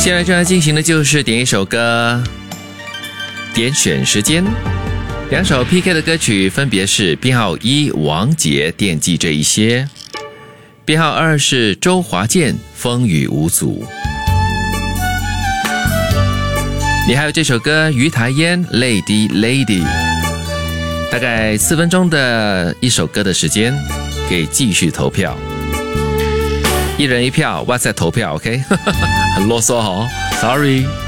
接下来正在进行的就是点一首歌，点选时间。2首 PK 的歌曲分别是编号1王杰惦记这一些，编号2是周华健风雨无阻。你还有这首歌于台烟 Lady Lady， 大概4分钟的一首歌的时间，可以继续投票，一人一票 WhatsApp 投票 OK 很啰嗦哦 Sorry。